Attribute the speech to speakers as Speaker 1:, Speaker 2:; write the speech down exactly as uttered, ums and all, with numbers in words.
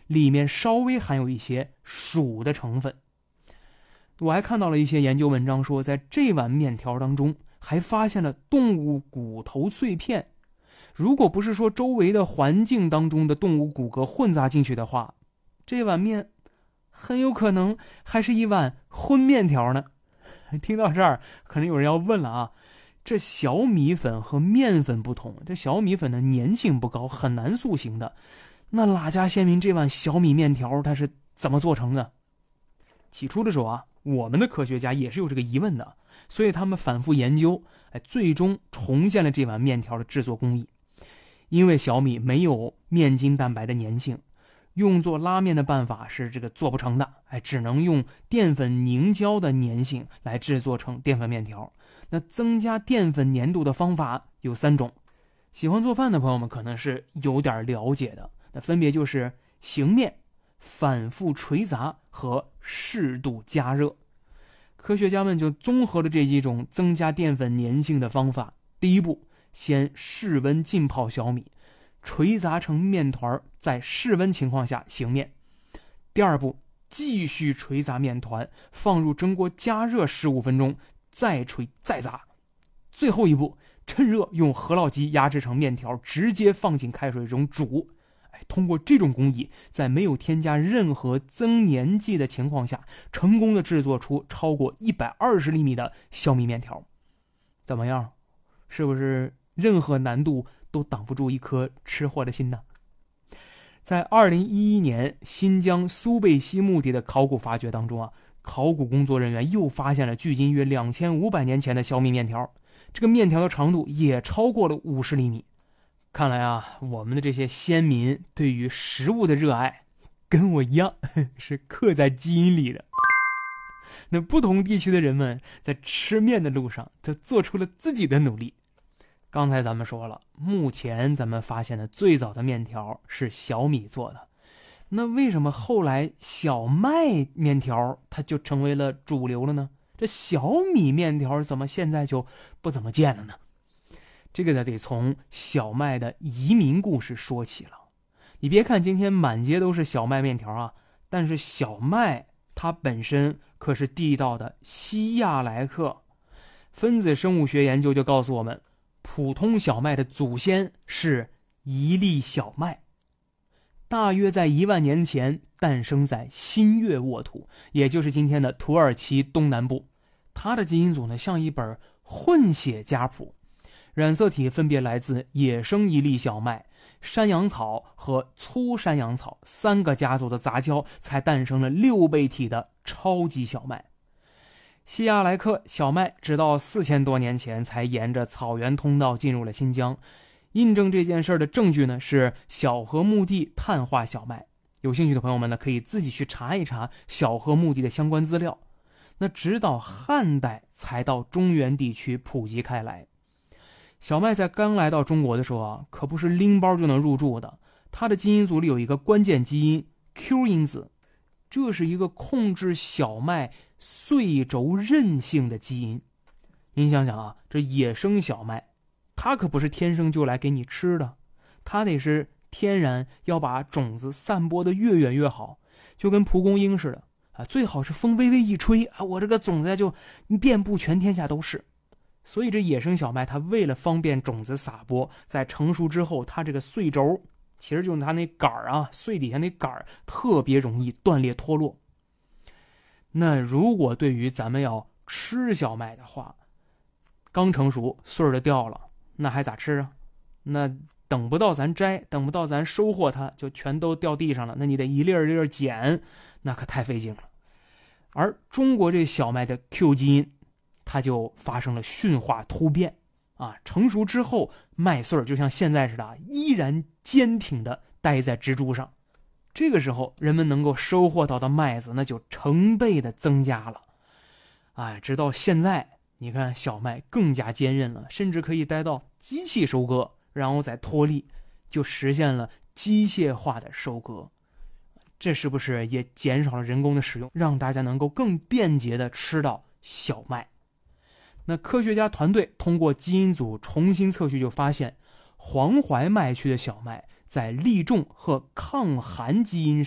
Speaker 1: 里面稍微含有一些薯的成分。我还看到了一些研究文章说，在这碗面条当中还发现了动物骨头碎片。如果不是说周围的环境当中的动物骨骼混杂进去的话，这碗面很有可能还是一碗荤面条呢。听到这儿，可能有人要问了啊，这小米粉和面粉不同，这小米粉的粘性不高，很难塑形的。那哪家县民这碗小米面条它是怎么做成的？起初的时候啊，我们的科学家也是有这个疑问的，所以他们反复研究，哎，最终重现了这碗面条的制作工艺。因为小米没有面筋蛋白的粘性，用做拉面的办法是这个做不成的，哎，只能用淀粉凝胶的粘性来制作成淀粉面条。那增加淀粉粘度的方法有三种，喜欢做饭的朋友们可能是有点了解的，那分别就是醒面、反复捶砸和适度加热。科学家们就综合了这几种增加淀粉粘性的方法。第一步，先室温浸泡小米，捶砸成面团，在室温情况下醒面。第二步，继续捶砸面团，放入蒸锅加热十五分钟，再捶再砸。最后一步，趁热用饸饹机压制成面条，直接放进开水中煮。哎，通过这种工艺，在没有添加任何增粘剂的情况下，成功的制作出超过一百二十厘米的小米面条。怎么样？是不是任何难度都挡不住一颗吃货的心呢？在二零一一年新疆苏贝西墓地的考古发掘当中啊，考古工作人员又发现了距今约两千五百年前的小米面条，这个面条的长度也超过了五十厘米。看来啊，我们的这些先民对于食物的热爱跟我一样，是刻在基因里的。那不同地区的人们在吃面的路上就做出了自己的努力。刚才咱们说了，目前咱们发现的最早的面条是小米做的，那为什么后来小麦面条它就成为了主流了呢？这小米面条怎么现在就不怎么见了呢？这个得从小麦的移民故事说起了。你别看今天满街都是小麦面条啊，但是小麦它本身可是地道的西亚来客。分子生物学研究就告诉我们，普通小麦的祖先是一粒小麦，大约在一万年前诞生在新月沃土，也就是今天的土耳其东南部。它的基因组呢，像一本混血家谱，染色体分别来自野生一粒小麦、山羊草和粗山羊草三个家族的杂交，才诞生了六倍体的超级小麦。西亚来克小麦直到四千多年前才沿着草原通道进入了新疆。印证这件事的证据呢，是小河墓地碳化小麦。有兴趣的朋友们呢，可以自己去查一查小河墓地的相关资料。那直到汉代才到中原地区普及开来。小麦在刚来到中国的时候啊，可不是拎包就能入住的，它的基因组里有一个关键基因 Q 因子，这是一个控制小麦碎轴韧性的基因。您想想啊，这野生小麦它可不是天生就来给你吃的，它得是天然要把种子散播的越远越好，就跟蒲公英似的啊，最好是风微微一吹啊，我这个种子就遍布全天下都是。所以这野生小麦它为了方便种子撒播，在成熟之后，它这个穗轴其实就是它那杆儿啊，穗底下那杆儿特别容易断裂脱落。那如果对于咱们要吃小麦的话，刚成熟穗儿就掉了，那还咋吃啊？那等不到咱摘，等不到咱收获它，就全都掉地上了，那你得一粒儿一粒儿捡，那可太费劲了。而中国这小麦的 Q 基因它就发生了驯化突变啊，成熟之后麦穗就像现在似的依然坚挺的待在植株上，这个时候人们能够收获到的麦子那就成倍的增加了。哎，直到现在你看小麦更加坚韧了，甚至可以待到机器收割，然后再脱粒，就实现了机械化的收割。这是不是也减少了人工的使用，让大家能够更便捷的吃到小麦？那科学家团队通过基因组重新测序，就发现黄淮麦区的小麦在粒重和抗寒基因